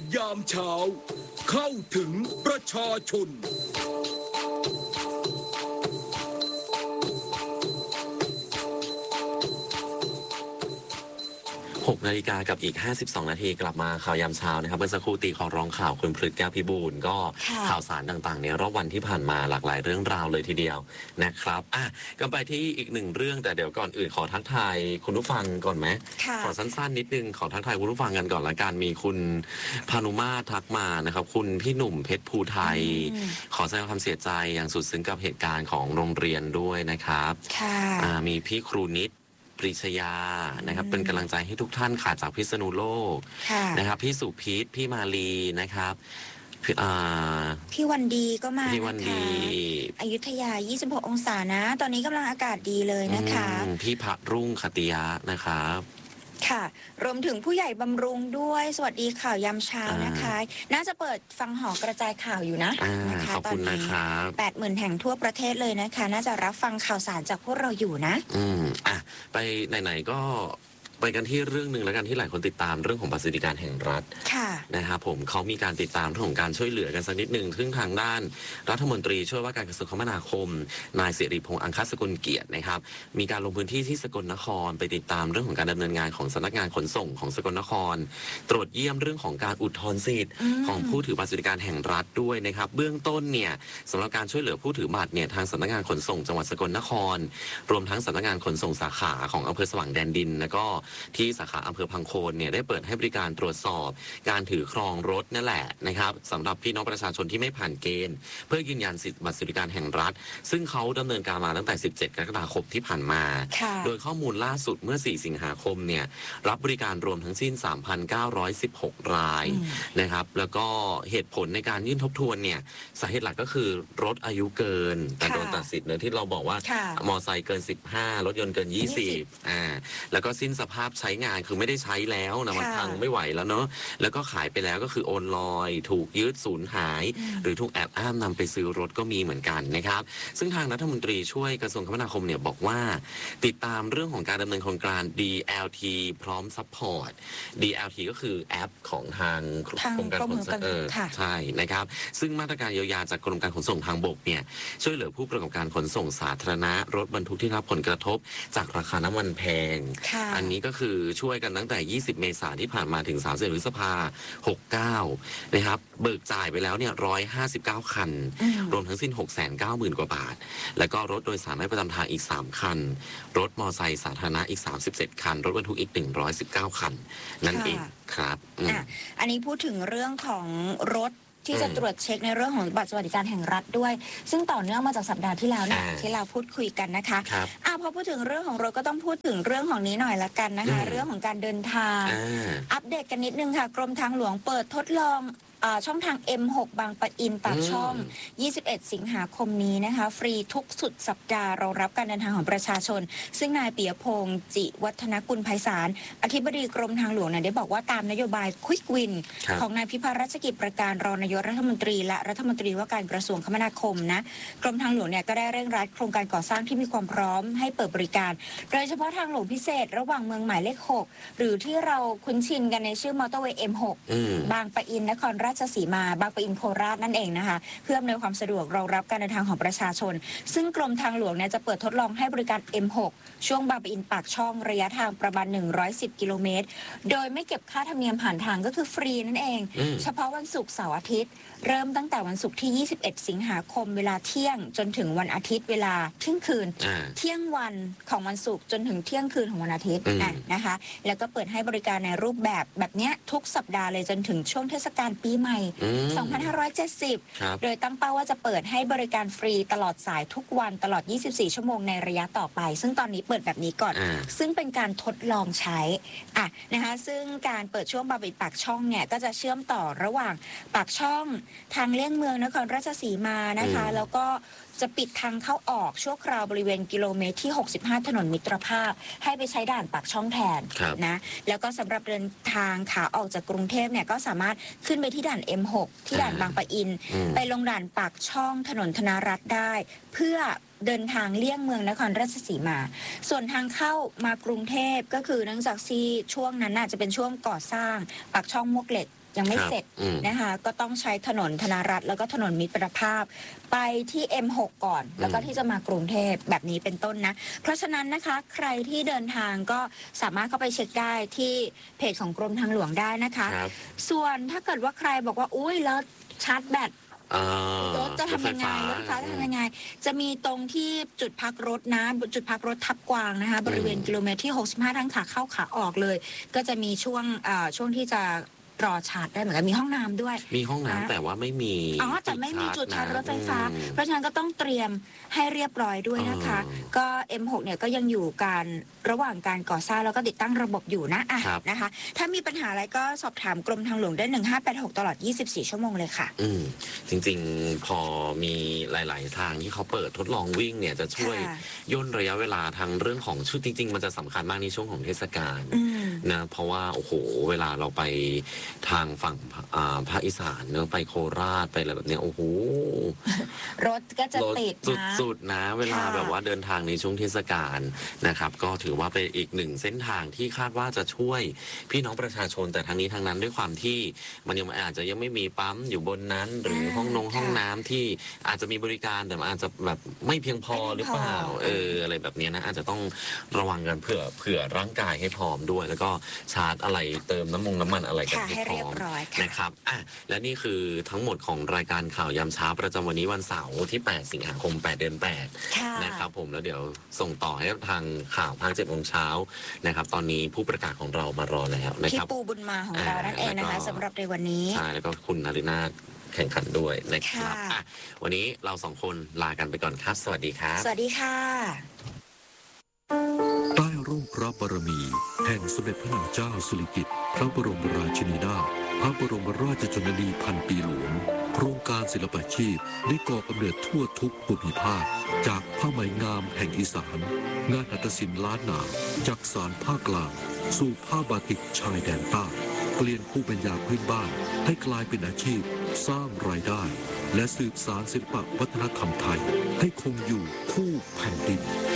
ยามเช้าเข้าถึงประชาชน 6 นาฬิกากับอีก52 นาทีกลับมาข่าวยามเช้านะครับเมื่อสักครู่ตีขอร้องข่าวคุณพฤกษ์แก้วพิบูลก็ข่าวสารต่างๆในรอบวันที่ผ่านมาหลากหลายเรื่องราวเลยทีเดียวนะครับก็ไปที่อีกหนึ่งเรื่องแต่เดี๋ยวก่อนอื่นขอทักทายคุณผู้ฟังก่อนไหมขอสั้นๆนิดนึงขอทักทายคุณผู้ฟังกันก่อนละกันมีคุณพานุมาทักมานะครับคุณพี่หนุ่มเพชรภูไทยขอแสดงความเสียใจอย่างสุดซึ้งกับเหตุการณ์ของโรงเรียนด้วยนะครับมีพี่ครูนิดปริชยานะครับเป็นกำลังใจให้ทุกท่านค่ะจากพิษณุโลกนะครับพี่สุพิษพี่มาลีนะครับพี่วันดีก็มาพี่วันดีอยุธยา26 องศานะตอนนี้กำลังอากาศดีเลยนะคะพี่พระรุ่งคติยะนะครับค่ะรวมถึงผู้ใหญ่บำรุงด้วยสวัสดีข่าวยามเช้านะคะน่าจะเปิดฟังหอกระจายข่าวอยู่นะนะคะตอนนี้ 80,000 แห่งทั่วประเทศเลยนะคะน่าจะรับฟังข่าวสารจากพวกเราอยู่นะไปไหนๆก็ไปกันที่เรื่องหนึ่งแล้วกันที่หลายคนติดตามเรื่องของบัตรสวัสดิการแห่งรัฐนะครับผมเขามีการติดตามเรื่องของการช่วยเหลือกันสักนิดหนึ่งซึ่งทางด้านรัฐมนตรีช่วยว่าการกระทรวงคมนาคมนายสิริพงษ์อังคสกุลเกียรตินะครับมีการลงพื้นที่ที่สกลนครไปติดตามเรื่องของการดำเนินงานของสำนักงานขนส่งของสกลนครตรวจเยี่ยมเรื่องของการอุทธรณ์สิทธิ์ของผู้ถือบัตรสวัสดิการแห่งรัฐด้วยนะครับเบื้องต้นเนี่ยสำหรับการช่วยเหลือผู้ถือบัตรเนี่ยทางสำนักงานขนส่งจังหวัดสกลนครรวมทั้งสำนักงานขนส่งสาขาของอำเภอสว่างแดนดินแล้วก็ที่สาขาอำเภอพังโคนเนี่ยได้เปิดให้บริการตรวจสอบการถือครองรถนั่นแหละนะครับสำหรับพี่น้องประชาชนที่ไม่ผ่านเกณฑ์เพื่อยืนยันสิทธิบัตรสวัสดิการแห่งรัฐซึ่งเขาดำเนินการมาตั้งแต่17 กรกฎาคมที่ผ่านมาโดยข้อมูลล่าสุดเมื่อ4 สิงหาคมเนี่ยรับบริการรวมทั้งสิ้น 3,916 รายนะครับแล้วก็เหตุผลในการยื่นทบทวนเนี่ยสาเหตุหลักก็คือรถอายุเกินแต่โดนตัดสิทธิ์เนอะที่เราบอกว่ามอไซค์เกิน15รถยนต์เกิน20แล้วก็สิ้นสภาพใช้งานคือไม่ได้ใช้แล้วนะมันพังไม่ไหวแล้วเนาะแล้วก็ขายไปแล้วก็คือโอนลอยถูกยึดสูญหายหรือถูกแอบอ้างนำไปซื้อรถก็มีเหมือนกันนะครับซึ่งทางรัฐมนตรีช่วยกระทรวงคมนาคมเนี่ยบอกว่าติดตามเรื่องของการดำเนินโครงการ DLT พร้อมซัพพอร์ต DLT ก็คือแอปของทางกรมการขนส่งใช่นะครับซึ่งมาตรการเยียวยาจากกรมการขนส่งทางบกเนี่ยช่วยเหลือผู้ประกอบการขนส่งสาธารณะรถบรรทุกที่รับผลกระทบจากราคาน้ำมันแพงอันนี้ก็คือช่วยกันตั้งแต่20 เมษายนที่ผ่านมาถึง30 พฤษภาคม 69นะครับเบิกจ่ายไปแล้วเนี่ย159 คันรวมทั้งสิ้น 690,000 กว่าบาทแล้วก็รถโดยสารไม่ประจำทางอีก3 คันรถมอไซค์สาธารณะอีก37 คันรถบรรทุกอีก119 คันนั่นเองครับอันนี้พูดถึงเรื่องของรถที่จะตรวจเช็คในเรื่องของบัตรสวัสดิการแห่งรัฐด้วยซึ่งต่อเนื่องมาจากสัปดาห์ที่แล้วเนี่ยที่เราพูดคุยกันนะคะพอพูดถึงเรื่องของรถก็ต้องพูดถึงเรื่องของนี้หน่อยละกันนะคะเรื่องของการเดินทางอัปเดตกันนิดนึงค่ะกรมทางหลวงเปิดทดลองช่องทาง M6 บางปะอินปากช่อง21 สิงหาคมนี้นะคะฟรีทุกสุดสัปดาห์รองรับการเดินทางของประชาชนซึ่งนายปิยพงษ์จิวัฒนกุลไพศาลอธิบดีกรมทางหลวงได้บอกว่าตามนโยบายควิกวินของนายพิพัฒน์รัชกิจประการรองนายกรัฐมนตรีและรัฐมนตรีว่าการกระทรวงคมนาคมนะกรมทางหลวงเนี่ยก็ได้เร่งรัดโครงการก่อสร้างที่มีความพร้อมให้เปิดบริการโดยเฉพาะทางหลวงพิเศษระหว่างเมืองหมายเลข6หรือที่เราคุ้นชินกันในชื่อมอเตอร์เวย์ M6 บางปะอินนครราชสีมาบางปะอินโคราชนั่นเองนะคะเพื่ออำนวยความสะดวกรองรับการเดินทางของประชาชนซึ่งกรมทางหลวงเนี่ยจะเปิดทดลองให้บริการ M6 ช่วงบางปะอินปากช่องระยะทางประมาณ110 กิโลเมตรโดยไม่เก็บค่าธรรมเนียมผ่านทางก็คือฟรีนั่นเองเฉพาะวันศุกร์เสาร์อาทิตย์เริ่มตั้งแต่วันศุกร์ที่21 สิงหาคมเวลาเที่ยงจนถึงวันอาทิตย์เวลาเที่ยงคืนเที่ยงวันของวันศุกร์จนถึงเที่ยงคืนของวันอาทิตย์นะคะแล้วก็เปิดให้บริการในรูปแบบนี้ทุกสัปดาห์เลยจนถึงช่วงเทศกาลปีใหม่2570โดยตั้งเป้าว่าจะเปิดให้บริการฟรีตลอดสายทุกวันตลอด24 ชั่วโมงในระยะต่อไปซึ่งตอนนี้เปิดแบบนี้ก่อนซึ่งเป็นการทดลองใช้นะคะซึ่งการเปิดช่วงบางปะอินปากช่องเนี่ยก็จะเชื่อมต่อระหว่างปากช่องทางเลี่ยงเมืองนครราชสีมานะคะแล้วก็จะปิดทางเข้าออกชั่วคราวบริเวณกิโลเมตรที่65ถนนมิตรภาพให้ไปใช้ด่านปากช่องแทนนะแล้วก็สำหรับเดินทางขาออกจากกรุงเทพเนี่ยก็สามารถขึ้นไปที่ด่าน M6 ที่ด่านบางปะอินไปลงด่านปากช่องถนนธนรัตน์ได้เพื่อเดินทางเลี่ยงเมืองนครราชสีมาส่วนทางเข้ามากรุงเทพก็คือเนื่องจากที่ช่วงนั้นน่าจะเป็นช่วงก่อสร้างปากช่องมวกเหล็กยังไม่เสร็จนะคะก็ต้องใช้ถนนธนารัตน์แล้วก็ถนนมิตรภาพไปที่ M6 ก่อนแล้วก็ที่จะมากรุงเทพแบบนี้เป็นต้นนะเพราะฉะนั้นนะคะใครที่เดินทางก็สามารถเข้าไปเช็คได้ที่เพจของกรมทางหลวงได้นะคะส่วนถ้าเกิดว่าใครบอกว่าอุ้ยแล้วชาร์จแบตรถจะทำยังไงรถไฟฟ้าจะทำยังไงจะมีตรงที่จุดพักรถนะจุดพักรถทับกวางนะคะบริเวณกิโลเมตรที่65ทั้งขาเข้าขาออกเลยก็จะมีช่วงที่จะรอชาร์จได้เหมือนกันมีห้องน้ำด้วยมีห้องน้ำแต่ว่าไม่มีแต่ไม่มีจุดชาร์จรถไฟฟ้าเพราะฉะนั้นก็ต้องเตรียมให้เรียบร้อยด้วยนะคะก็ M6 เนี่ยก็ยังอยู่ระหว่างการก่อสร้างแล้วก็ติดตั้งระบบอยู่นะนะคะถ้ามีปัญหาอะไรก็สอบถามกรมทางหลวงได้1586ตลอด24ชั่วโมงเลยค่ะจริงๆพอมีหลายๆทางที่เขาเปิดทดลองวิ่งเนี่ยจะช่วยย่นระยะเวลาทางเรื่องของชุดจริงๆมันจะสำคัญมากในช่วงของเทศกาลนะเพราะว่าโอ้โหเวลาเราไปทางฝั่งภาคอีสานเนอะไปโคราชไปอะไรแบบเนี้ยโอ้โหรถก็จะติดสุดๆนะเวลาแบบว่าเดินทางในช่วงเทศกาลนะครับก็ถือว่าเป็นอีกหนึ่งเส้นทางที่คาดว่าจะช่วยพี่น้องประชาชนแต่ทางนี้ทางนั้นด้วยความที่มันยังอาจจะยังไม่มีปั๊มอยู่บนนั้นหรือห้องน้ำที่อาจจะมีบริการแต่มันอาจจะแบบไม่เพียงพอหรือเปล่าอะไรแบบนี้นะอาจจะต้องระวังกันเผื่อร่างกายให้พร้อมด้วยแล้วก็ชาร์จอะไรเติมน้ำมันอะไรกันให้พร้อมนะครับและนี่คือทั้งหมดของรายการข่าวยามเช้าประจำวันนี้วันเสาร์ที่8สิงหาคม8 เดือน 8นะครับผมแล้วเดี๋ยวส่งต่อให้ทางข่าวภาค7 โมงเช้านะครับตอนนี้ผู้ประกาศของเรามารอแล้วนะครับพี่ปูบุญมาของเรานั่นเองนะคะสำหรับในวันนี้ใช่แล้วก็คุณนฤนาถแข่งขันด้วยนะครับวันนี้เราสองคนลากันไปก่อนครับสวัสดีครับสวัสดีค่ะใต้ร่มพระบารมีแห่งสมเด็จพระนางเจ้าสิริกิติ์พระบรมราชินีนาถพระบรมราชชนนีพันปีหลวงโครงการศิลปาชีพได้ก่อกำเนิดทั่วทุกภูมิภาคจากผ้าไหมงามแห่งอีสานงานหัตถศิลป์ล้านนาจากสานภาคกลางสู่ผ้าบาติกชายแดนใต้เปลี่ยนภูมิปัญญาพื้นบ้านให้กลายเป็นอาชีพสร้างรายได้และสืบสานศิลปวัฒนธรรมไทยให้คงอยู่คู่แผ่นดิน